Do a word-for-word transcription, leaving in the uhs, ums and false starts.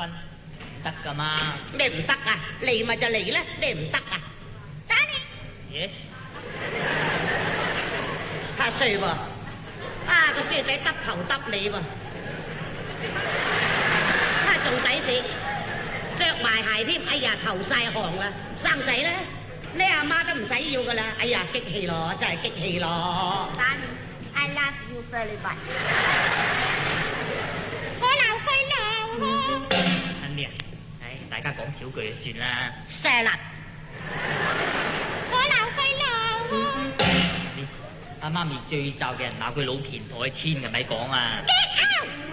婚唔得噶嘛？ 你唔得啊？嚟咪就嚟啦，你唔得啊？打你！ 咦？ 太衰喎！啊，個衰仔耷頭耷你喎！啊，仲抵死，着埋鞋添，哎呀頭晒汗啦！生仔咧，你阿媽都唔使要噶啦！哎呀，激氣咯，真係激氣咯！ 打你 I love you very much。我鬧佢鬧我。 親啲啊，唉，大家講少句就算啦。 射啦！ 我鬧佢鬧我。 阿媽咪最罩嘅人鬧佢老田同佢簽嘅咪講啊！ Get out！